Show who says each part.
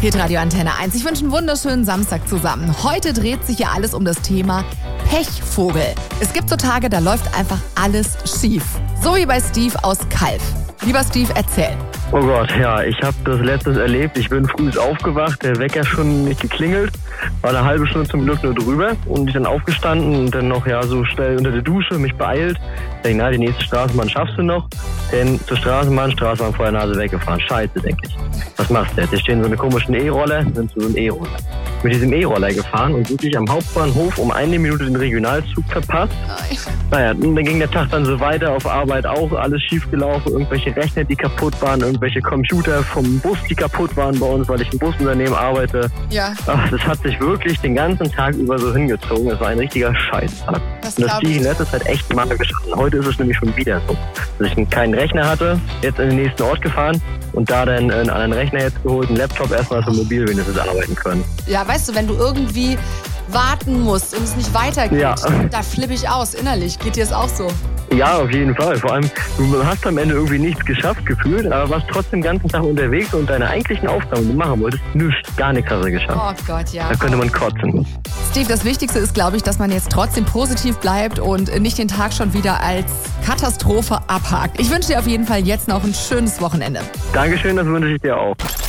Speaker 1: Hitradio Antenne 1. Ich wünsche einen wunderschönen Samstag zusammen. Heute dreht sich ja alles um das Thema Pechvogel. Es gibt so Tage, da läuft einfach alles schief. So wie bei Steve aus Calw. Lieber Steve, erzähl.
Speaker 2: Oh Gott, ja, ich habe das letztes erlebt. Ich bin früh aufgewacht, der Wecker schon nicht geklingelt. War eine halbe Stunde zum Glück nur drüber und ich dann aufgestanden und dann noch so schnell unter der Dusche, mich beeilt. Denke, na, die nächste Straßenbahn schaffst du noch. Denn zur Straßenbahn vor der Nase weggefahren. Scheiße, denke ich. Was machst du jetzt? Hier stehen so eine komischen E-Roller, sind so ein E-Roller. Mit diesem E-Roller gefahren und wirklich am Hauptbahnhof um 1 Minute den Regionalzug verpasst. Naja, dann ging der Tag dann so weiter, auf Arbeit auch alles schief gelaufen, irgendwelche Rechner, die kaputt waren, irgendwelche Computer vom Bus, die kaputt waren bei uns, weil ich im Busunternehmen arbeite.
Speaker 1: Ja.
Speaker 2: Ach, das hat sich wirklich den ganzen Tag über so hingezogen. Es war ein richtiger Scheißtag. Und das ging in letzter Zeit echt mal geschaffen. Heute ist es nämlich schon wieder so, dass ich keinen Rechner hatte, jetzt in den nächsten Ort gefahren und da dann einen anderen Rechner jetzt geholt, einen Laptop erstmal zum Mobil wenigstens arbeiten können.
Speaker 1: Ja, weißt du, wenn du irgendwie warten musst und es nicht weitergeht, da flippe ich aus innerlich. Geht dir das auch so?
Speaker 2: Ja, auf jeden Fall. Vor allem, du hast am Ende irgendwie nichts geschafft gefühlt, aber warst trotzdem den ganzen Tag unterwegs und deine eigentlichen Aufgaben, die du machen wolltest, gar nichts hast du geschafft.
Speaker 1: Oh Gott, ja.
Speaker 2: Da könnte man kotzen.
Speaker 1: Steve, das Wichtigste ist, glaube ich, dass man jetzt trotzdem positiv bleibt und nicht den Tag schon wieder als Katastrophe abhakt. Ich wünsche dir auf jeden Fall jetzt noch ein schönes Wochenende.
Speaker 2: Dankeschön, das wünsche ich dir auch.